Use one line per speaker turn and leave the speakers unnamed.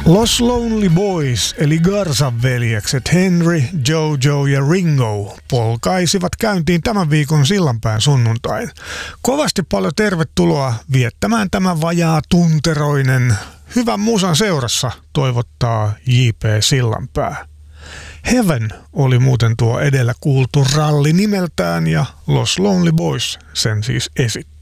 Los Lonely Boys eli Garsan veljekset Henry, Jojo ja Ringo polkaisivat käyntiin tämän viikon Sillanpään sunnuntain. Kovasti paljon tervetuloa viettämään tämä vajaa tunteroinen hyvän musan seurassa, toivottaa J.P. Sillanpää. Heaven oli muuten tuo edellä kuultu ralli nimeltään ja Los Lonely Boys sen siis esitti.